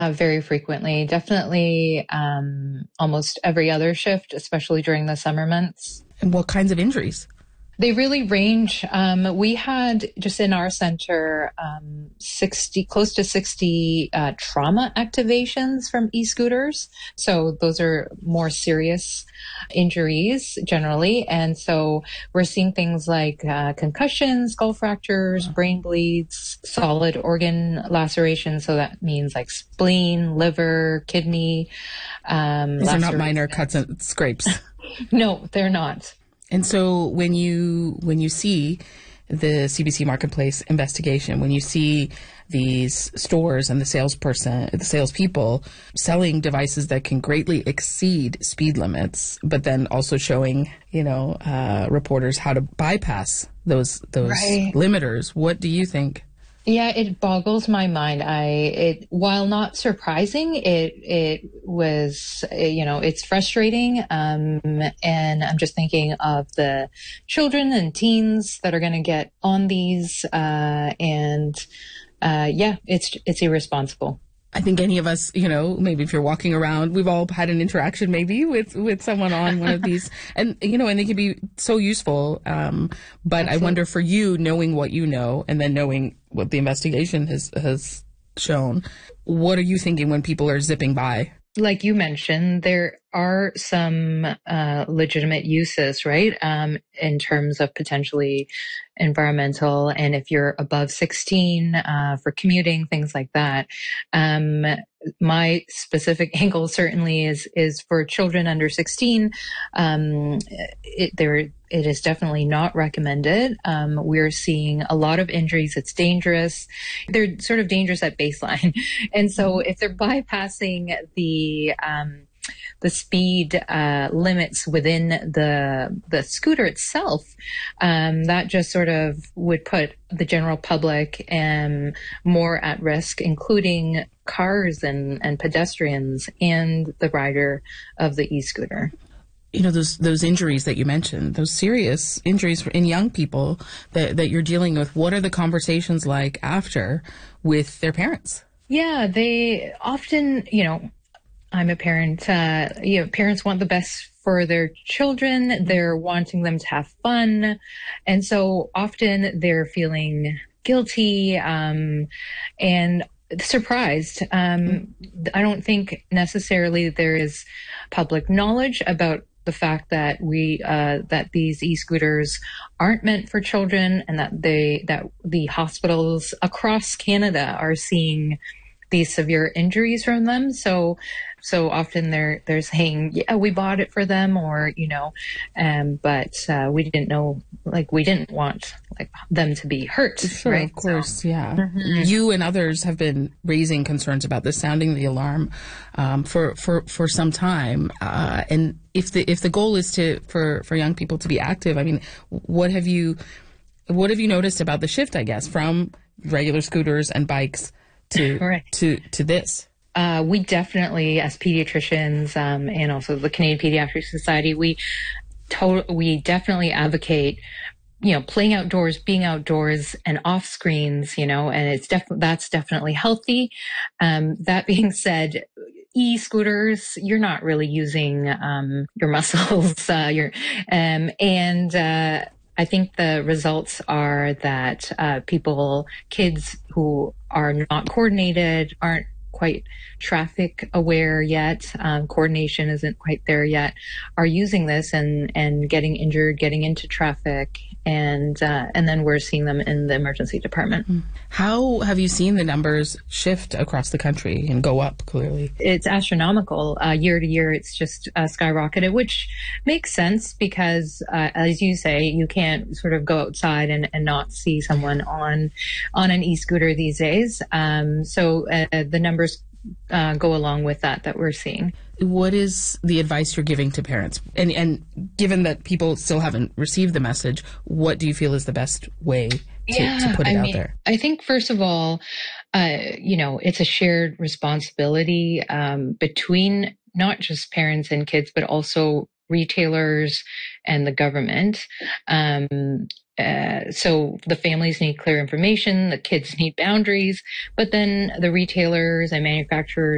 Very frequently, definitely almost every other shift, especially during the summer months. And what kinds of injuries? They really range. We had just in our center 60, close to 60 trauma activations from e-scooters. So those are more serious injuries generally. And so we're seeing things like concussions, skull fractures, brain bleeds, solid organ lacerations. So that means like spleen, liver, kidney. These are not minor cuts and scrapes. No, they're not. And so when you see the CBC Marketplace investigation, when you see these stores and the salespeople selling devices that can greatly exceed speed limits, but then also showing, reporters how to bypass those Right. limiters, what do you think? Yeah, it boggles my mind. While not surprising, it was, it's frustrating. And I'm just thinking of the children and teens that are going to get on these. It's irresponsible. I think any of us, maybe if you're walking around, we've all had an interaction maybe with someone on one of these, and they can be so useful. But Absolutely. I wonder for you, knowing what you know, and then knowing what the investigation has shown, what are you thinking when people are zipping by? Like you mentioned, there are some legitimate uses, right? In terms of potentially environmental, and if you're above 16 for commuting, things like that. My specific angle certainly is for children under 16. It is definitely not recommended. We're seeing a lot of injuries. It's dangerous. They're sort of dangerous at baseline. And so if they're bypassing the speed limits within the scooter itself, that just sort of would put the general public more at risk, including cars and pedestrians and the rider of the e-scooter. Those injuries that you mentioned, those serious injuries in young people that you're dealing with, what are the conversations like after with their parents? Yeah, they often, I'm a parent, parents want the best for their children. They're wanting them to have fun. And so often they're feeling guilty, and surprised. I don't think necessarily there is public knowledge about the fact that that these e-scooters aren't meant for children, and that the hospitals across Canada are seeing these severe injuries from them. So often they're saying, yeah, we bought it for them, or, but we didn't know, we didn't want them to be hurt. Sure, right? Of course, yeah. Mm-hmm. You and others have been raising concerns about this, sounding the alarm for some time. And if the goal is for young people to be active, I mean, what have you noticed about the shift, I guess, from regular scooters and bikes to Right. to this? We definitely, as pediatricians, and also the Canadian Pediatric Society, we definitely advocate, playing outdoors, being outdoors, and off screens, and that's definitely healthy. That being said, e-scooters, you're not really using your muscles, I think the results are that kids who are not coordinated, aren't quite traffic aware yet, coordination isn't quite there yet, are using this and getting injured, getting into traffic, and then we're seeing them in the emergency department. How have you seen the numbers shift across the country and go up, clearly? It's astronomical. Year to year, it's just skyrocketed, which makes sense because, as you say, you can't sort of go outside and not see someone on an e-scooter these days. So the numbers go along with that we're seeing. What is the advice you're giving to parents? And given that people still haven't received the message, what do you feel is the best way to put it out there? I think, first of all, it's a shared responsibility between not just parents and kids, but also retailers and the government. So the families need clear information, the kids need boundaries, but then the retailers and manufacturers